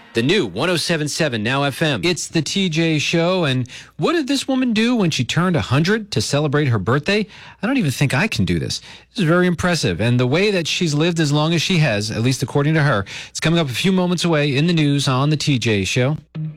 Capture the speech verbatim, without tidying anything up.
The new one oh seven point seven Now F M. It's the T J Show. And what did this woman do when she turned one hundred to celebrate her birthday? I don't even think I can do this. This is very impressive. And the way that she's lived as long as she has, at least according to her, it's coming up a few moments away in the news on the T J Show.